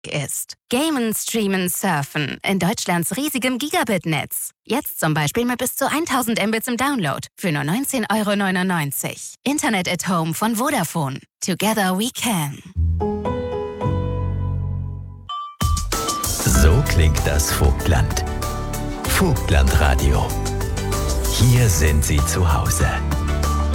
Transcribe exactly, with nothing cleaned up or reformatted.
ist. Gamen, Streamen, Surfen in Deutschlands riesigem Gigabit-Netz. Jetzt zum Beispiel mit bis zu tausend Mbits im Download für nur neunzehn Euro neunundneunzig. Internet at Home von Vodafone. Together we can. So klingt das Vogtland. Vogtlandradio. Hier sind Sie zu Hause.